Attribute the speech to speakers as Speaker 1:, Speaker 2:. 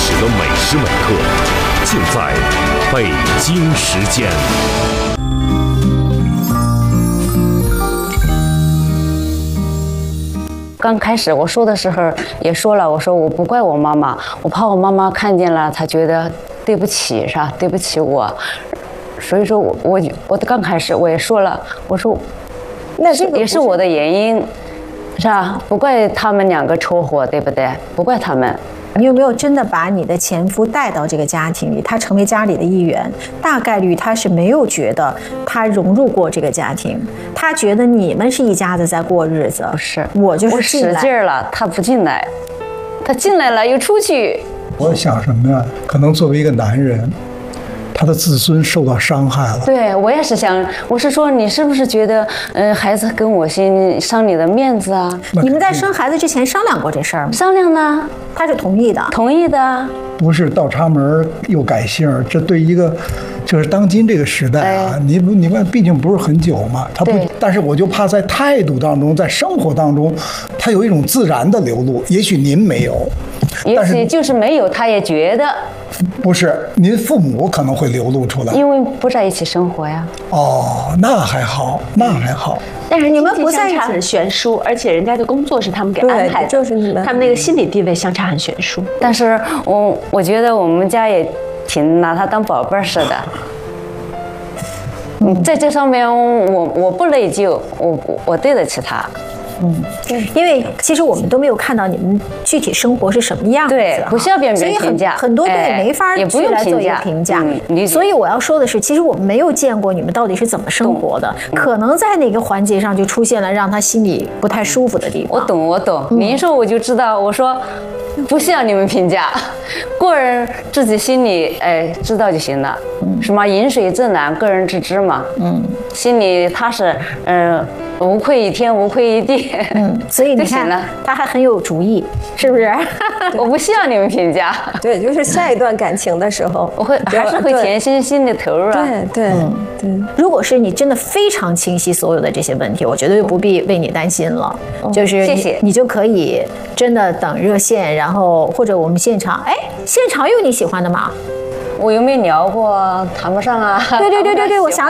Speaker 1: 实的每时每刻，尽在北京时间。
Speaker 2: 刚开始我说的时候也说了，我说我不怪我妈妈，我怕我妈妈看见了，她觉得对不起，是吧？对不起我，所以说我刚开始我也说了，我说那这也是我的原因，是吧？不怪他们两个凑合，对不对？不怪他们。
Speaker 3: 你有没有真的把你的前夫带到这个家庭里？他成为家里的一员，大概率他是没有觉得他融入过这个家庭，他觉得你们是一家子在过日子。
Speaker 2: 不是，
Speaker 3: 我就是
Speaker 2: 我使劲了，他不进来，他进来了又出去。
Speaker 4: 我想什么呀？可能作为一个男人，他的自尊受到伤害了。
Speaker 2: 对，我也是想，我是说，你是不是觉得，孩子跟我心伤你的面子啊？
Speaker 3: 你们在生孩子之前商量过这事儿吗？
Speaker 2: 商量呢，
Speaker 3: 他是同意的。
Speaker 2: 同意的。
Speaker 4: 不是倒插门又改姓，这对一个就是当今这个时代啊，你们毕竟不是很久嘛，他不，但是我就怕在态度当中，在生活当中，他有一种自然的流露，也许您没有，
Speaker 2: 也许就是没有，他也觉得。
Speaker 4: 不是，您父母可能会流露出来，
Speaker 2: 因为不在一起生活呀。
Speaker 4: 哦，那还好，那还好。
Speaker 5: 但是
Speaker 3: 你们不在一起
Speaker 5: 很悬殊，而且人家的工作是他们给安排的，
Speaker 6: 就是你们
Speaker 5: 他们那个心理地位相差很悬殊。
Speaker 2: 但是我觉得我们家也挺拿他当宝贝儿似的。在这上面我不内疚，我对得起他。
Speaker 3: 因为其实我们都没有看到你们具体生活是什么样子，
Speaker 2: 对，不需要别人评价，
Speaker 3: 很多都也没法去来做一个评价。所以我要说的是，其实我们没有见过你们到底是怎么生活的，可能在哪个环节上就出现了让他心里不太舒服的地方。
Speaker 2: 我懂，您说我就知道，我说不需要你们评价，个人自己心里知道就行了。什么饮水自难，个人自知嘛。心里踏实，无愧于天，无愧于地。
Speaker 3: 所以你看，他还很有主意，是不是？
Speaker 2: 我不需要你们评价。
Speaker 6: 对，就是下一段感情的时候，
Speaker 2: 我还是会全心的投入啊。
Speaker 6: 对。
Speaker 3: 如果是你真的非常清晰所有的这些问题，我绝对不必为你担心了。就是
Speaker 2: 谢谢
Speaker 3: 你就可以真的等热线，然后或者我们现场，现场有你喜欢的吗？
Speaker 2: 我有没有聊过？谈不上啊。
Speaker 3: 对，我想。